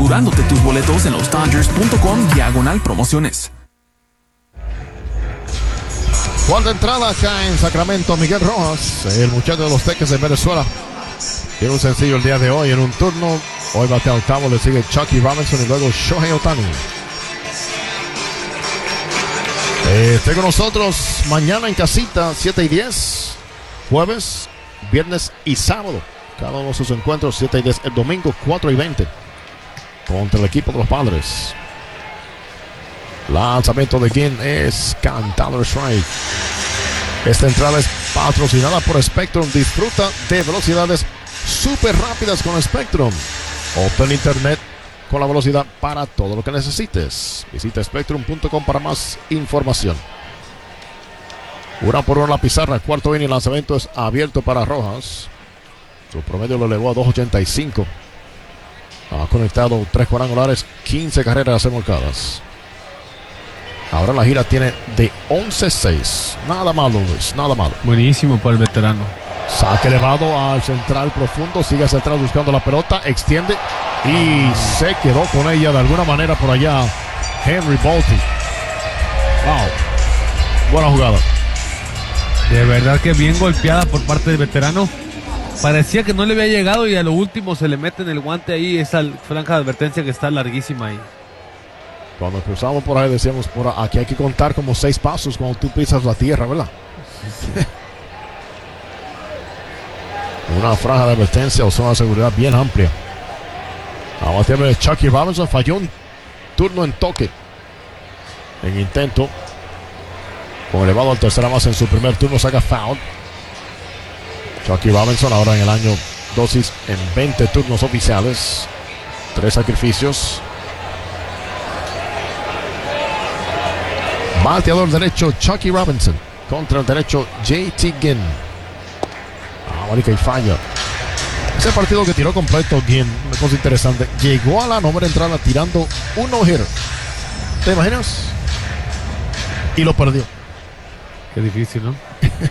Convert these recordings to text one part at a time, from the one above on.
asegurándote tus boletos en losdodgers.com/promociones. Cuarta entrada acá en Sacramento, Miguel Rojas, el muchacho de los Teques de Venezuela. Tiene un sencillo el día de hoy en un turno. Hoy batea octavo, le sigue Chucky Robinson y luego Shohei Ohtani. Esté con nosotros mañana en casita, 7:10, jueves, viernes y sábado. Cada uno de sus encuentros, 7:10, el domingo, 4:20, contra el equipo de los Padres. Lanzamiento de Ginn es cantado strike. Esta entrada es patrocinada por Spectrum. Disfruta de velocidades súper rápidas con Spectrum. Open Internet con la velocidad para todo lo que necesites. Visita spectrum.com para más información. 1-1 la pizarra. Cuarto inning, el lanzamiento es abierto para Rojas. Su promedio lo elevó a 2.85. Ha conectado 3 cuadrangulares, 15 carreras remolcadas. Ahora la gira tiene de 11-6. Nada malo, Luis, nada malo. Buenísimo para el veterano. Saque elevado al central profundo. Sigue hacia atrás buscando la pelota. Extiende y se quedó con ella de alguna manera por allá Henry Bolty. Wow. Buena jugada. De verdad que bien golpeada por parte del veterano. Parecía que no le había llegado y a lo último se le mete en el guante ahí. Esa franja de advertencia que está larguísima ahí. Cuando cruzamos por ahí decíamos, aquí hay que contar como 6 pasos cuando tú pisas la tierra, ¿verdad? Sí. Una franja de advertencia o zona de seguridad bien amplia. A batear de Chucky Robinson, falló un turno en toque. En intento. Con elevado al tercera base en su primer turno, saca foul. Chucky Robinson ahora en el año dosis en 20 turnos oficiales. 3 sacrificios. Bateador derecho Chucky Robinson contra el derecho JT Ginn. Marica y falla. Ese partido que tiró completo Ginn, una cosa interesante, llegó a la novena entrada tirando un no-hitter. ¿Te imaginas? Y lo perdió. Qué difícil, ¿no?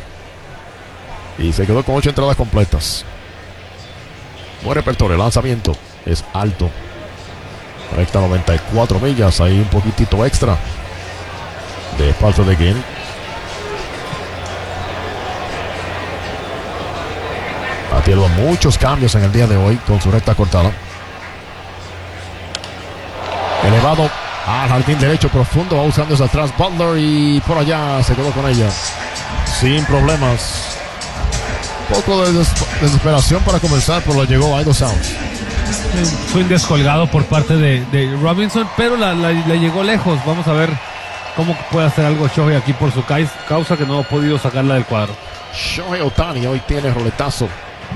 Y se quedó con 8 entradas completas. Buen repertorio, el lanzamiento es alto. Recta 94 millas, ahí un poquitito extra de parte de Ginn. Ha tenido muchos cambios en el día de hoy con su recta cortada. Elevado al jardín derecho profundo, va usando hacia atrás Butler y por allá se quedó con ella sin problemas. Un poco de desesperación para comenzar, pero le llegó a 2 outs. Fue un descolgado por parte de Robinson, pero le llegó lejos. Vamos a ver cómo puede hacer algo Shohei aquí por su causa, que no ha podido sacarla del cuadro. Shohei Ohtani hoy tiene roletazo